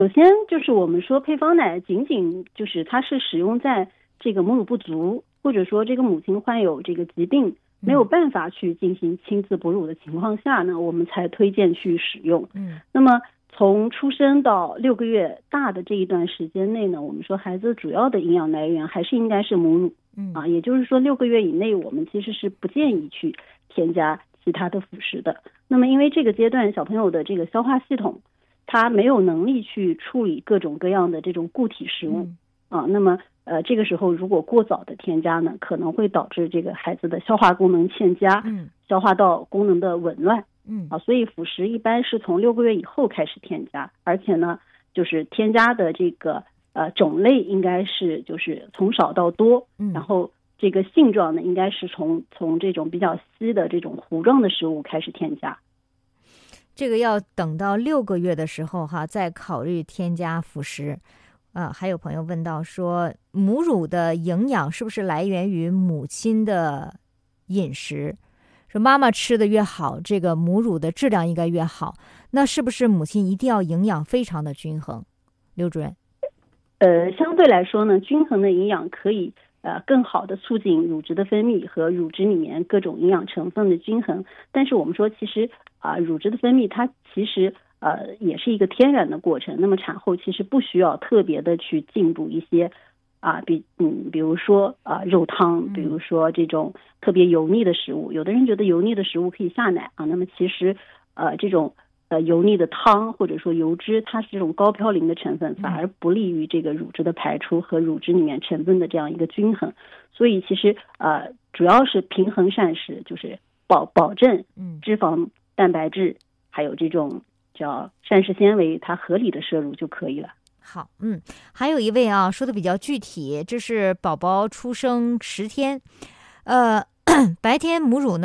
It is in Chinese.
首先就是我们说配方奶仅仅就是它是使用在这个母乳不足，或者说这个母亲患有这个疾病没有办法去进行亲自哺乳的情况下呢，我们才推荐去使用。那么从出生到6个月大的这一段时间内呢，我们说孩子主要的营养来源还是应该是母乳。也就是说6个月以内我们其实是不建议去添加其他的辅食的。那么因为这个阶段小朋友的这个消化系统他没有能力去处理各种各样的这种固体食物那么这个时候如果过早的添加呢，可能会导致这个孩子的消化功能欠佳，消化道功能的紊乱。所以辅食一般是从6个月以后开始添加，而且呢，就是添加的这个种类应该是就是从少到多，然后这个性状呢，应该是从这种比较稀的这种糊状的食物开始添加。 这个要等到6个月的时候再考虑添加辅食。还有朋友问到说，母乳的营养是不是来源于母亲的饮食？说妈妈吃的越好，这个母乳的质量应该越好。那是不是母亲一定要营养非常的均衡？刘主任。 相对来说呢，均衡的营养可以更好的促进乳汁的分泌和乳汁里面各种营养成分的均衡。但是我们说其实乳汁的分泌它其实也是一个天然的过程，那么产后其实不需要特别的去进补一些比如说肉汤，比如说这种特别油腻的食物。有的人觉得油腻的食物可以下奶那么其实这种油腻的汤或者说油脂，它是这种高嘌呤的成分，反而不利于这个乳汁的排出和乳汁里面成分的这样一个均衡。所以其实主要是平衡膳食，就是保证脂肪、蛋白质还有这种叫膳食纤维它合理的摄入就可以了。 好，还有一位说的比较具体，这是宝宝出生10天，白天母乳呢